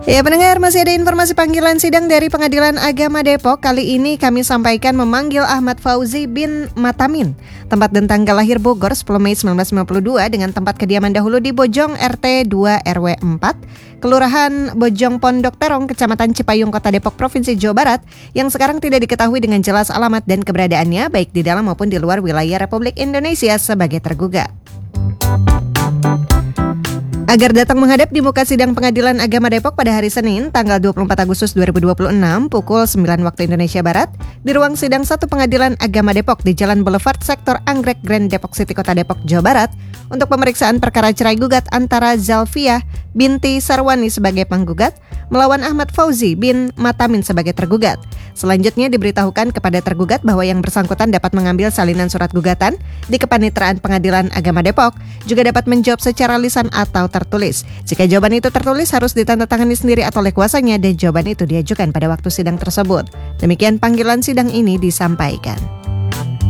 Ya pendengar, masih ada informasi panggilan sidang dari Pengadilan Agama Depok. Kali ini kami sampaikan memanggil Ahmad Fauzi bin Matamin, tempat dan tanggal lahir Bogor 10 Mei 1992 dengan tempat kediaman dahulu di Bojong RT 2 RW 4, Kelurahan Bojong Pondok Terong, Kecamatan Cipayung, Kota Depok, Provinsi Jawa Barat, yang sekarang tidak diketahui dengan jelas alamat dan keberadaannya baik di dalam maupun di luar wilayah Republik Indonesia sebagai tergugat. Agar datang menghadap di muka sidang Pengadilan Agama Depok pada hari Senin, tanggal 24 Agustus 2026, pukul 9 waktu Indonesia Barat, di ruang sidang 1 Pengadilan Agama Depok di Jalan Boulevard Sektor Anggrek Grand Depok City, Kota Depok, Jawa Barat, untuk pemeriksaan perkara cerai gugat antara Zalfiah binti Sarwani sebagai penggugat melawan Ahmad Fauzi bin Matamin sebagai tergugat. Selanjutnya diberitahukan kepada tergugat bahwa yang bersangkutan dapat mengambil salinan surat gugatan di Kepanitraan Pengadilan Agama Depok, juga dapat menjawab secara lisan atau tertulis. Jika jawaban itu tertulis harus ditandatangani sendiri atau oleh kuasanya dan jawaban itu diajukan pada waktu sidang tersebut. Demikian panggilan sidang ini disampaikan.